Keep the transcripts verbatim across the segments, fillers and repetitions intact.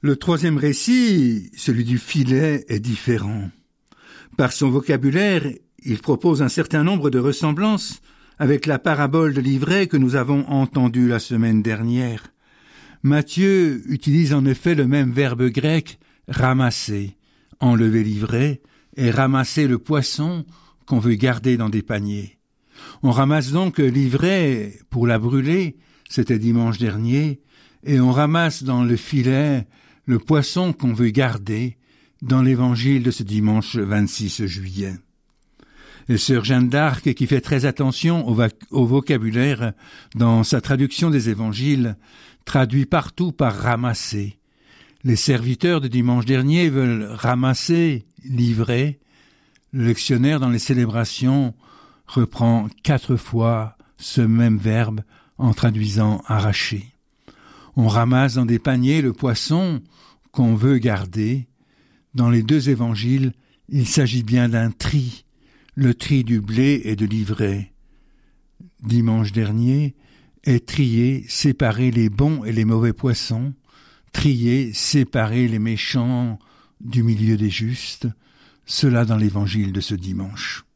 Le troisième récit, celui du filet, est différent. Par son vocabulaire, il propose un certain nombre de ressemblances avec la parabole de l'ivraie que nous avons entendue la semaine dernière. Matthieu utilise en effet le même verbe grec « ramasser », enlever l'ivraie, et ramasser le poisson qu'on veut garder dans des paniers. On ramasse donc l'ivraie pour la brûler, c'était dimanche dernier, et on ramasse dans le filet le poisson qu'on veut garder dans l'évangile de ce dimanche vingt-six juillet. Et sœur Jeanne d'Arc, qui fait très attention au, vac- au vocabulaire dans sa traduction des évangiles, traduit partout par ramasser. Les serviteurs de dimanche dernier veulent ramasser l'ivraie. Le lectionnaire dans les célébrations reprend quatre fois ce même verbe en traduisant arracher. On ramasse dans des paniers le poisson qu'on veut garder. Dans les deux évangiles, il s'agit bien d'un tri, le tri du blé et de l'ivraie. Dimanche dernier est trier, séparer les bons et les mauvais poissons, trier, séparer les méchants du milieu des justes, cela dans l'évangile de ce dimanche.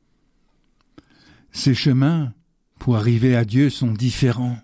Ces chemins, pour arriver à Dieu, sont différents.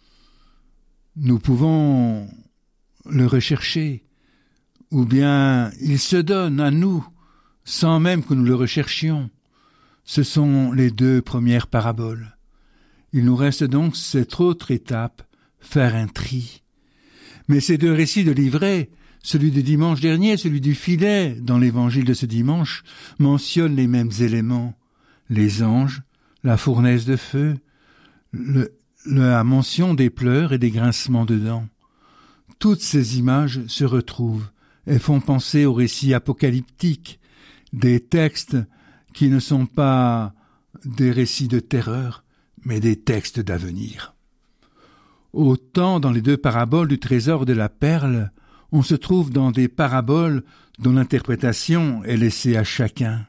Nous pouvons le rechercher, ou bien il se donne à nous, sans même que nous le recherchions. Ce sont les deux premières paraboles. Il nous reste donc cette autre étape, faire un tri. Mais ces deux récits de l'ivraie, celui du dimanche dernier et celui du filet, dans l'évangile de ce dimanche, mentionnent les mêmes éléments. Les anges, la fournaise de feu, le, la mention des pleurs et des grincements de dents. Toutes ces images se retrouvent et font penser aux récits apocalyptiques, des textes qui ne sont pas des récits de terreur, mais des textes d'avenir. Autant dans les deux paraboles du trésor et de la perle, on se trouve dans des paraboles dont l'interprétation est laissée à chacun.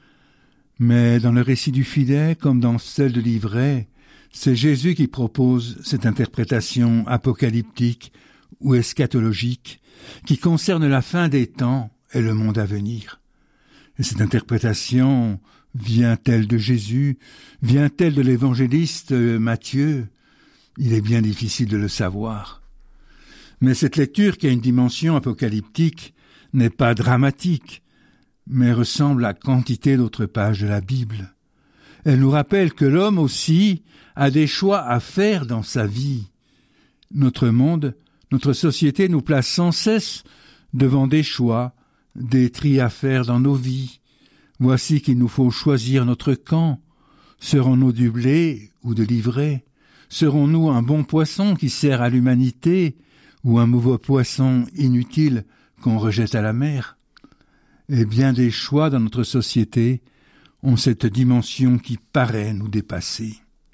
Mais dans le récit du filet, comme dans celle de l'ivraie, c'est Jésus qui propose cette interprétation apocalyptique ou eschatologique qui concerne la fin des temps et le monde à venir. Et cette interprétation vient-elle de Jésus? Vient-elle de l'évangéliste Matthieu? Il est bien difficile de le savoir. Mais cette lecture, qui a une dimension apocalyptique, n'est pas dramatique, mais ressemble à quantité d'autres pages de la Bible. Elle nous rappelle que l'homme aussi a des choix à faire dans sa vie. Notre monde, notre société nous place sans cesse devant des choix, des tris à faire dans nos vies. Voici qu'il nous faut choisir notre camp. Serons-nous du blé ou de l'ivraie? Serons-nous un bon poisson qui sert à l'humanité ou un mauvais poisson inutile qu'on rejette à la mer? Et bien des choix dans notre société ont cette dimension qui paraît nous dépasser.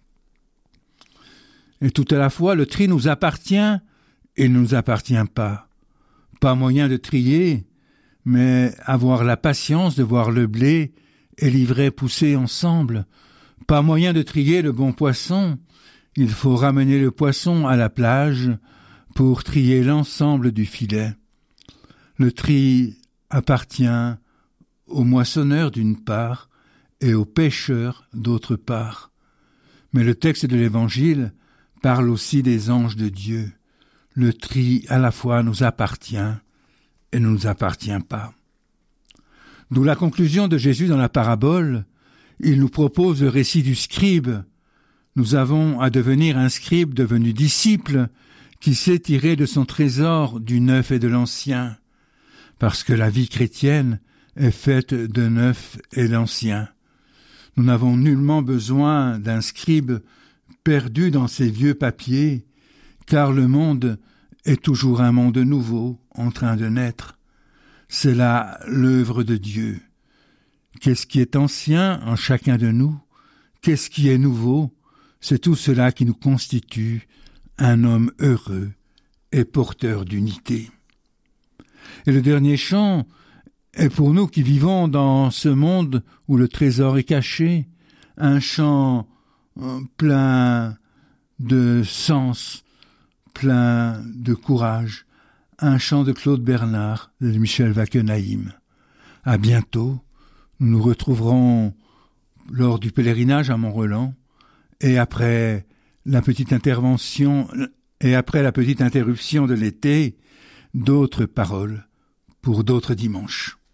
Et tout à la fois, le tri nous appartient et ne nous appartient pas. Pas moyen de trier, mais avoir la patience de voir le blé et l'ivraie pousser ensemble. Pas moyen de trier le bon poisson. Il faut ramener le poisson à la plage pour trier l'ensemble du filet. Le tri appartient aux moissonneurs d'une part et aux pêcheurs d'autre part. Mais le texte de l'Évangile parle aussi des anges de Dieu. Le tri à la fois nous appartient et ne nous appartient pas. D'où la conclusion de Jésus dans la parabole. Il nous propose le récit du scribe. Nous avons à devenir un scribe devenu disciple qui sait tirer de son trésor du neuf et de l'ancien, parce que la vie chrétienne est faite de neuf et d'ancien. Nous n'avons nullement besoin d'un scribe perdu dans ses vieux papiers, car le monde est toujours un monde nouveau en train de naître. C'est là l'œuvre de Dieu. Qu'est-ce qui est ancien en chacun de nous? Qu'est-ce qui est nouveau? C'est tout cela qui nous constitue un homme heureux et porteur d'unité. Et le dernier chant est pour nous qui vivons dans ce monde où le trésor est caché, un chant plein de sens, plein de courage, un chant de Claude Bernard, de Michel Wackenaïm. À bientôt, nous nous retrouverons lors du pèlerinage à Mont-Roland et après la petite intervention et après la petite interruption de l'été, d'autres paroles pour d'autres dimanches.